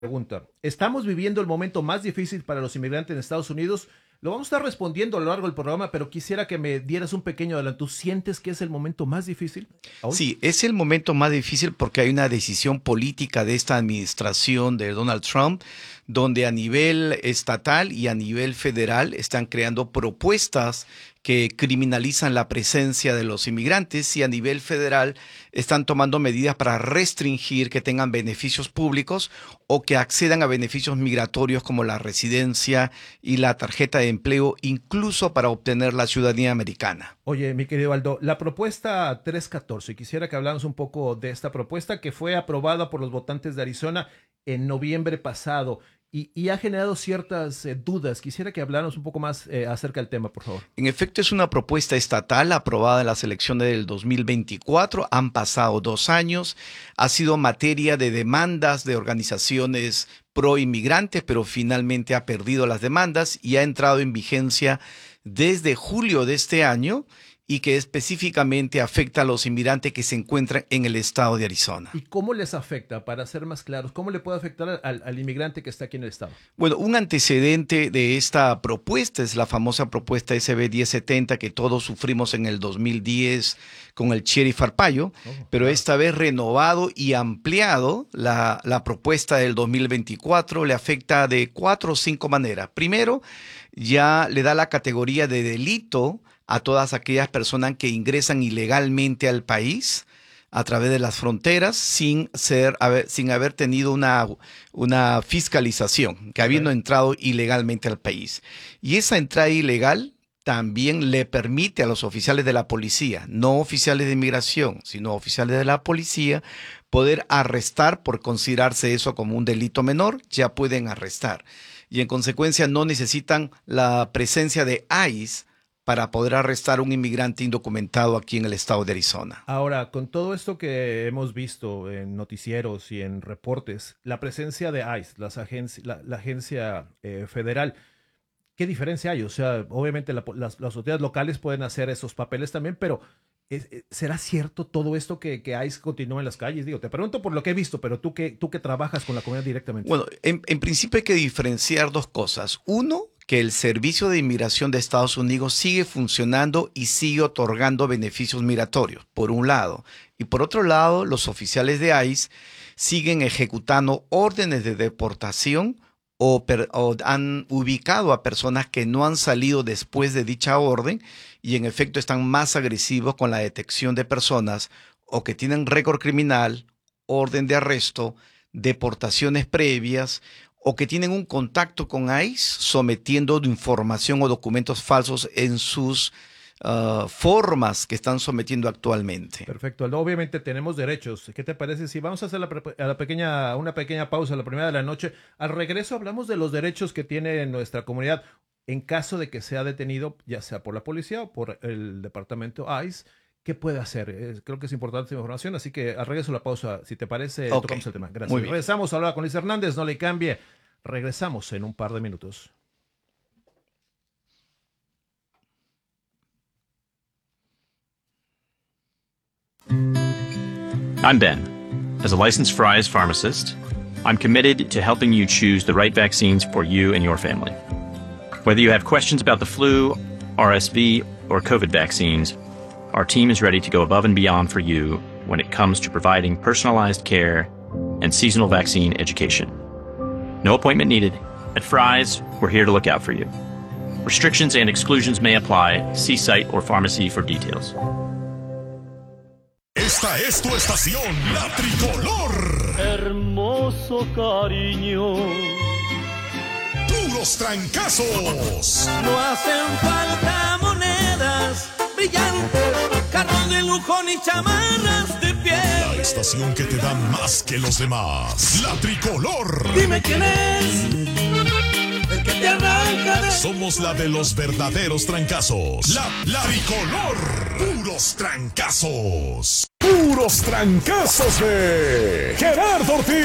Pregunta, ¿estamos viviendo el momento más difícil para los inmigrantes en Estados Unidos? Lo vamos a estar respondiendo a lo largo del programa, pero quisiera que me dieras un pequeño adelanto. ¿Tú sientes que es el momento más difícil hoy? Sí, es el momento más difícil porque hay una decisión política de esta administración de Donald Trump, donde a nivel estatal y a nivel federal están creando propuestas que criminalizan la presencia de los inmigrantes y a nivel federal están tomando medidas para restringir que tengan beneficios públicos o que accedan a beneficios migratorios como la residencia y la tarjeta de empleo, incluso para obtener la ciudadanía americana. Oye, mi querido Aldo, la propuesta 314, quisiera que habláramos un poco de esta propuesta que fue aprobada por los votantes de Arizona en noviembre pasado y ha generado ciertas dudas. Quisiera que habláramos un poco más acerca del tema, por favor. En efecto, es una propuesta estatal aprobada en las elecciones del 2024. Han pasado 2 años. Ha sido materia de demandas de organizaciones pro inmigrantes, pero finalmente ha perdido las demandas y ha entrado en vigencia desde julio de este año y que específicamente afecta a los inmigrantes que se encuentran en el estado de Arizona. ¿Y cómo les afecta? Para ser más claros, ¿cómo le puede afectar al inmigrante que está aquí en el estado? Bueno, un antecedente de esta propuesta es la famosa propuesta SB 1070 que todos sufrimos en el 2010 con el Sheriff Arpaio, pero esta vez renovado y ampliado la propuesta del 2024 le afecta de 4 o 5 maneras. Primero, ya le da la categoría de delito a todas aquellas personas que ingresan ilegalmente al país a través de las fronteras sin haber tenido una fiscalización, que habiendo entrado ilegalmente al país. Y esa entrada ilegal también le permite a los oficiales de la policía, no oficiales de inmigración, sino oficiales de la policía, poder arrestar por considerarse eso como un delito menor, ya pueden arrestar. Y en consecuencia no necesitan la presencia de ICE para poder arrestar a un inmigrante indocumentado aquí en el estado de Arizona. Ahora, con todo esto que hemos visto en noticieros y en reportes, la presencia de ICE, la agencia federal, ¿qué diferencia hay? O sea, obviamente las autoridades locales pueden hacer esos papeles también, pero ¿será cierto todo esto que ICE continúa en las calles? Digo, te pregunto por lo que he visto, pero tú que trabajas con la comunidad directamente. Bueno, en principio hay que diferenciar 2 cosas. Uno, que el Servicio de Inmigración de Estados Unidos sigue funcionando y sigue otorgando beneficios migratorios, por un lado. Y por otro lado, los oficiales de ICE siguen ejecutando órdenes de deportación o han ubicado a personas que no han salido después de dicha orden y en efecto están más agresivos con la detección de personas o que tienen récord criminal, orden de arresto, deportaciones previas o que tienen un contacto con ICE sometiendo información o documentos falsos en sus formas que están sometiendo actualmente. Perfecto, Aldo. Obviamente tenemos derechos. ¿Qué te parece si vamos a hacer una pequeña pausa, la primera de la noche? Al regreso hablamos de los derechos que tiene nuestra comunidad en caso de que sea detenido, ya sea por la policía o por el departamento ICE. ¿Qué puede hacer? Creo que es importante esa información, así que al regreso de la pausa, si te parece, tocamos el tema. Gracias. Muy bien. Regresamos a hablar con Luis Hernández, no le cambie. Regresamos en un par de minutos. I'm Ben. As a licensed Fry's pharmacist, I'm committed to helping you choose the right vaccines for you and your family. Whether you have questions about the flu, RSV, or COVID vaccines, our team is ready to go above and beyond for you when it comes to providing personalized care and seasonal vaccine education. No appointment needed. At Fry's, we're here to look out for you. Restrictions and exclusions may apply. See site or pharmacy for details. Esta es tu estación, La Tricolor. Hermoso cariño. Puros trancazos. No hacen falta monedas brillantes, carros de lujo ni chamarras de piel. La estación que te da más que los demás. La Tricolor. Dime quién es el que te arranca de... Somos la de los verdaderos trancazos. La Tricolor. Puros trancazos. Puros trancazos de Gerardo Ortiz.